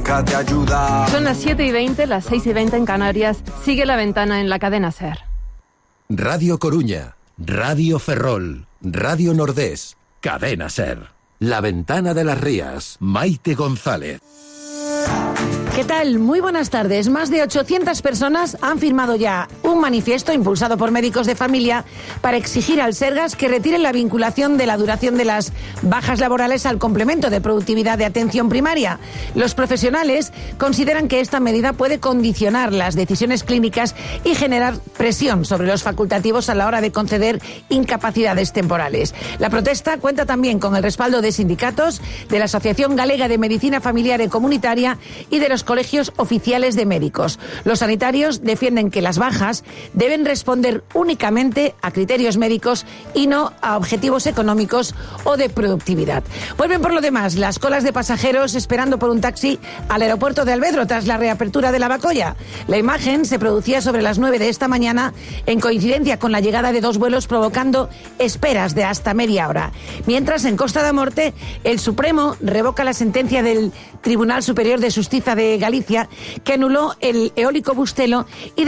nunca te ayuda. Son las 7:20, las 6:20 en Canarias. Sigue La Ventana en la cadena SER. Radio Coruña, Radio Ferrol, Radio Nordés, cadena SER. La Ventana de las Rías, Maite González. ¿Qué tal? Muy buenas tardes. Más de 800 personas han firmado ya un manifiesto impulsado por médicos de familia para exigir al Sergas que retire la vinculación de la duración de las bajas laborales al complemento de productividad de atención primaria. Los profesionales consideran que esta medida puede condicionar las decisiones clínicas y generar presión sobre los facultativos a la hora de conceder incapacidades temporales. La protesta cuenta también con el respaldo de sindicatos, de la Asociación Galega de Medicina Familiar y Comunitaria y de los colegios oficiales de médicos. Los sanitarios defienden que las bajas deben responder únicamente a criterios médicos y no a objetivos económicos o de productividad. Vuelven por lo demás las colas de pasajeros esperando por un taxi al aeropuerto de Alvedro tras la reapertura de la Bacolla. La imagen se producía sobre las 9 de esta mañana en coincidencia con la llegada de dos vuelos provocando esperas de hasta media hora. Mientras, en Costa da Morte, el Supremo revoca la sentencia del Tribunal Superior de Justicia de Galicia que anuló el eólico Bustelo y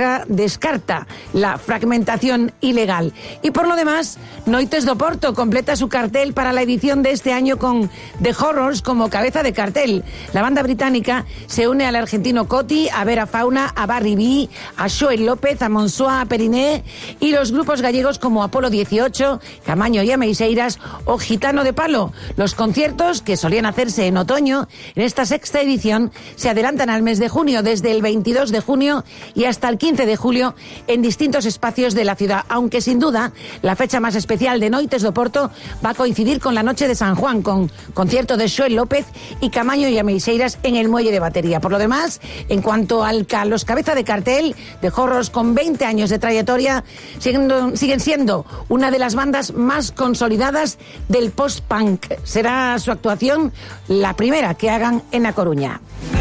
descarta la fragmentación ilegal. Y por lo demás, Noites do Porto completa su cartel para la edición de este año con The Horrors como cabeza de cartel. La banda británica se une al argentino Coti, a Vera Fauna, a Barry B, a Joel López, a Monsoa, a Periné y los grupos gallegos como Apolo 18, Camaño y Ameixeiras o Gitano de Palo. Los conciertos, que solían hacerse en otoño, en esta sexta edición se adelantan al mes de junio, desde el 22 de junio y hasta el 15 de julio en distintos espacios de la ciudad, aunque sin duda la fecha más especial de Noites do Porto va a coincidir con la noche de San Juan, con concierto de Joel López y Camaño y Ameixeiras en el Muelle de Batería. Por lo demás, en cuanto a los cabeza de cartel, de Horrors con 20 años de trayectoria, siguen siendo una de las bandas más consolidadas del post-punk. Será su actuación la primera que hagan en A Coruña.